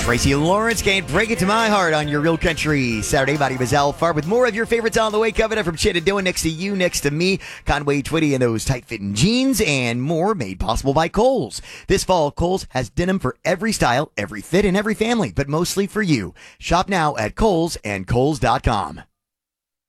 Tracy Lawrence can't break it to my heart on your Real Country Saturday. My name is Al Farb with more of your favorites on the way. Coming up from Shenandoah, next to you, next to me, Conway Twitty and those tight-fitting jeans and more made possible by Kohl's. This fall, Kohl's has denim for every style, every fit, and every family, but mostly for you. Shop now at Kohl's and Kohl's.com.